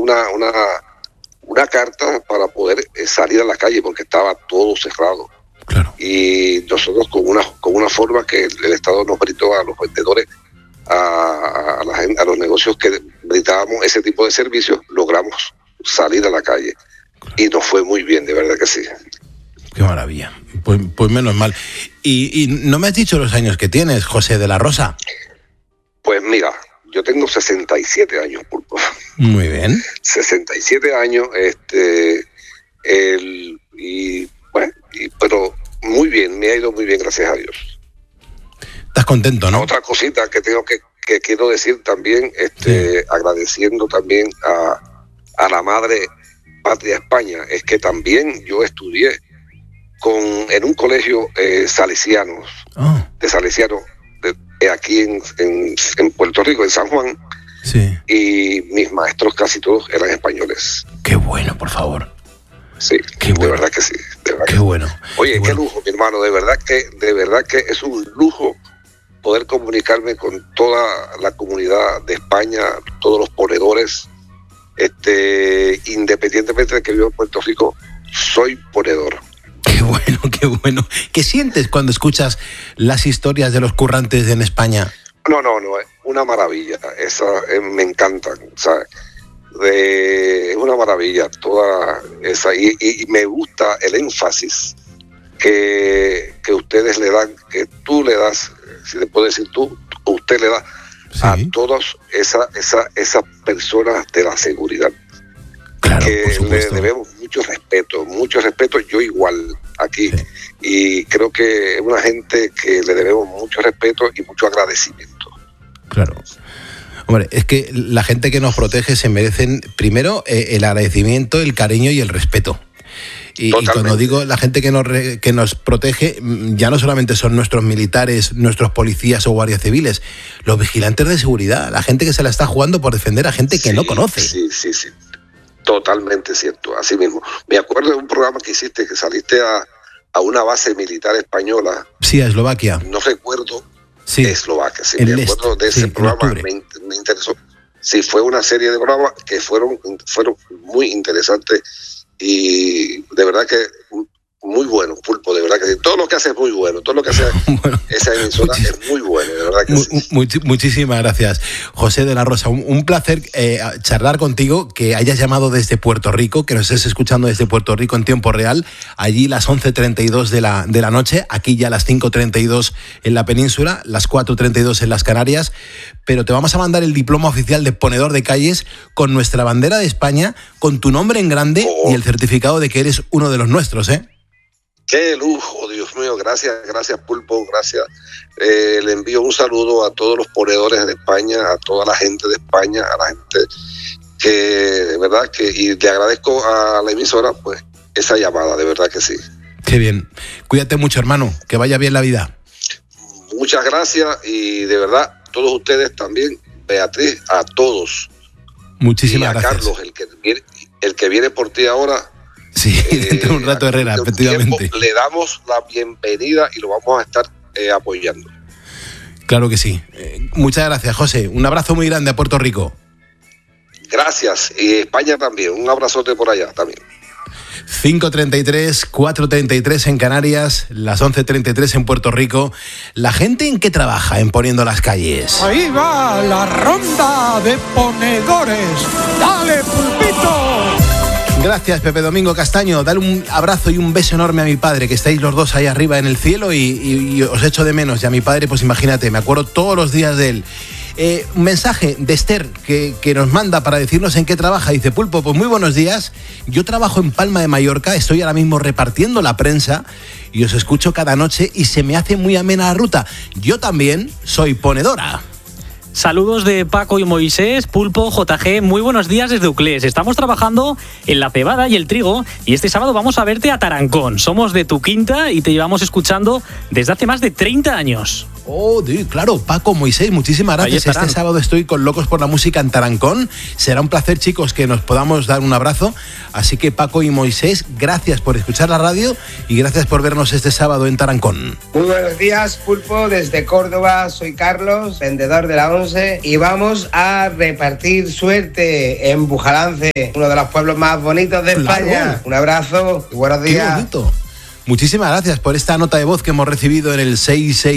una carta para poder salir a la calle porque estaba todo cerrado. Claro. Y nosotros con una forma que el Estado nos brindó a los vendedores, a la gente, a los negocios que brindábamos ese tipo de servicios, logramos salir a la calle. Y nos fue muy bien, de verdad que sí. Qué maravilla. Pues menos mal. Y no me has dicho los años que tienes, José de la Rosa. Pues mira, yo tengo 67 años, Pulpo. Muy bien. 67 años, pero muy bien, me ha ido muy bien, gracias a Dios. ¿Estás contento, no? Otra cosita que tengo que quiero decir también, agradeciendo también a la madre patria España, es que también yo estudié en un colegio salesianos, de salesianos, aquí en Puerto Rico, en San Juan, sí. Y mis maestros casi todos eran españoles. Qué bueno, por favor. Sí, qué bueno. De verdad que sí. Qué bueno. Oye, qué lujo, mi hermano, de verdad que es un lujo poder comunicarme con toda la comunidad de España, todos los ponedores, independientemente de que vivo en Puerto Rico, soy ponedor. Qué bueno, qué bueno. ¿Qué sientes cuando escuchas las historias de los currantes en España? No, una maravilla. Me encantan, ¿sabes? Es una maravilla toda esa. Y me gusta el énfasis que ustedes le dan, que tú le das, si te puedo decir tú, usted le da a todas esas personas de la seguridad. Claro, que le debemos mucho respeto, yo igual aquí, y creo que es una gente que le debemos mucho respeto y mucho agradecimiento. Claro. Hombre, es que la gente que nos protege se merecen primero el agradecimiento, el cariño y el respeto. Y cuando digo la gente que nos protege, ya no solamente son nuestros militares, nuestros policías o guardias civiles, los vigilantes de seguridad, la gente que se la está jugando por defender a gente que no conoce. Sí. Totalmente cierto, así mismo. Me acuerdo de un programa que hiciste, que saliste a una base militar española. Sí, a Eslovaquia. No recuerdo. Sí. Eslovaquia, sí. Me acuerdo de ese programa, me interesó. Sí, fue una serie de programas que fueron muy interesantes y de verdad que muy bueno, Pulpo, de verdad que todo lo que hace es muy bueno, todo lo que hace esa emisora es muy bueno, de verdad que sí. Muchísimas gracias, José de la Rosa. Un placer charlar contigo, que hayas llamado desde Puerto Rico, que nos estés escuchando desde Puerto Rico en tiempo real, allí las 11:32 de la noche, aquí ya las 5:32 en la península, las 4:32 en las Canarias, pero te vamos a mandar el diploma oficial de ponedor de calles con nuestra bandera de España, con tu nombre en grande y el certificado de que eres uno de los nuestros, ¿eh? ¡Qué lujo, Dios mío! Gracias Pulpo, gracias. Le envío un saludo a todos los ponedores de España, a toda la gente de España, a la gente que, de verdad, y le agradezco a la emisora, pues, esa llamada, de verdad que sí. Qué bien. Cuídate mucho, hermano, que vaya bien la vida. Muchas gracias y, de verdad, todos ustedes también, Beatriz, a todos. Muchísimas gracias. Y a Carlos, el que viene por ti ahora. Sí, dentro de un rato, Herrera, efectivamente. Le damos la bienvenida y lo vamos a estar apoyando. Claro que sí. Muchas gracias, José. Un abrazo muy grande a Puerto Rico. Gracias. Y España también. Un abrazote por allá también. 5:33, 4:33 en Canarias, las 11:33 en Puerto Rico. ¿La gente en qué trabaja en Poniendo las Calles? Ahí va la ronda de ponedores. ¡Dale, Pulpito! Gracias, Pepe Domingo Castaño. Dale un abrazo y un beso enorme a mi padre, que estáis los dos ahí arriba en el cielo y os echo de menos. Y a mi padre, pues imagínate, me acuerdo todos los días de él. Un mensaje de Esther que nos manda para decirnos en qué trabaja. Dice: Pulpo, pues muy buenos días. Yo trabajo en Palma de Mallorca, estoy ahora mismo repartiendo la prensa y os escucho cada noche y se me hace muy amena la ruta. Yo también soy ponedora. Saludos de Paco y Moisés, Pulpo, JG, muy buenos días desde Uclés. Estamos trabajando en la cebada y el trigo y este sábado vamos a verte a Tarancón. Somos de tu quinta y te llevamos escuchando desde hace más de 30 años. Oh, claro, Paco, Moisés, muchísimas gracias. Este sábado estoy con Locos por la Música en Tarancón. Será un placer, chicos, que nos podamos dar un abrazo. Así que Paco y Moisés, gracias por escuchar la radio y gracias por vernos este sábado en Tarancón. Muy buenos días, Pulpo, desde Córdoba. Soy Carlos, vendedor de la 11. Ponce y vamos a repartir suerte en Bujalance, uno de los pueblos más bonitos de España. Un abrazo y buenos días. Qué bonito. Muchísimas gracias por esta nota de voz que hemos recibido en el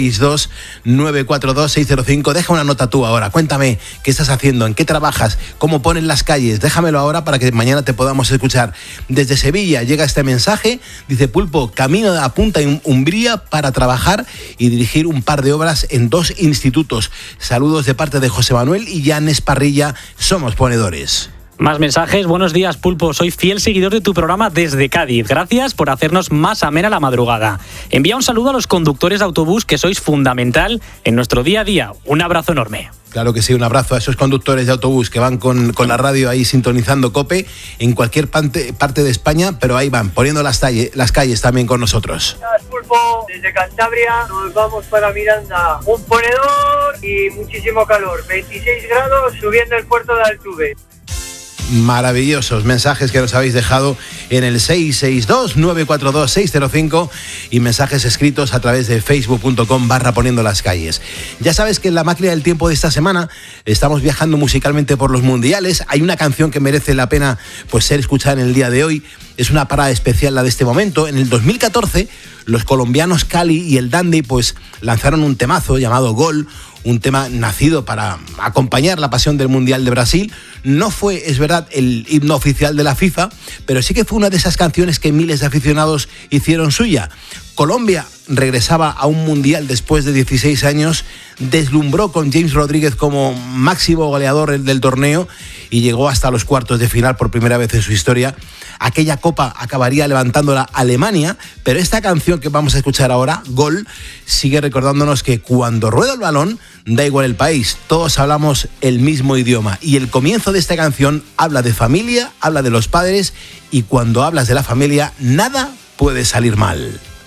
662-942-605. Deja una nota tú ahora. Cuéntame qué estás haciendo, en qué trabajas, cómo ponen las calles. Déjamelo ahora para que mañana te podamos escuchar. Desde Sevilla llega este mensaje. Dice Pulpo, camino a Punta Umbría para trabajar y dirigir un par de obras en 2 institutos. Saludos de parte de José Manuel y Jan Esparrilla. Somos ponedores. Más mensajes. Buenos días, Pulpo. Soy fiel seguidor de tu programa desde Cádiz. Gracias por hacernos más amena la madrugada. Envía un saludo a los conductores de autobús, que sois fundamental en nuestro día a día. Un abrazo enorme. Claro que sí, un abrazo a esos conductores de autobús que van con la radio ahí sintonizando COPE en cualquier parte de España, pero ahí van, poniendo las calles también con nosotros. Pulpo, desde Cantabria nos vamos para Miranda. Un ponedor y muchísimo calor. 26 grados subiendo el puerto de Altuve. Maravillosos mensajes que nos habéis dejado en el 662-942-605 y mensajes escritos a través de facebook.com/poniendo las calles. Ya sabes que en la máquina del tiempo de esta semana estamos viajando musicalmente por los mundiales. Hay una canción que merece la pena pues ser escuchada en el día de hoy. Es una parada especial la de este momento. En el 2014 los colombianos Cali y el Dandy pues lanzaron un temazo llamado Gol, un tema nacido para acompañar la pasión del Mundial de Brasil. No fue, es verdad, el himno oficial de la FIFA, pero sí que fue una de esas canciones que miles de aficionados hicieron suya. Colombia regresaba a un Mundial después de 16 años, deslumbró con James Rodríguez como máximo goleador del torneo y llegó hasta los cuartos de final por primera vez en su historia. Aquella copa acabaría levantándola Alemania, pero esta canción que vamos a escuchar ahora, Gol, sigue recordándonos que cuando rueda el balón, da igual el país, todos hablamos el mismo idioma. Y el comienzo de esta canción habla de familia, habla de los padres, y cuando hablas de la familia, nada puede salir mal.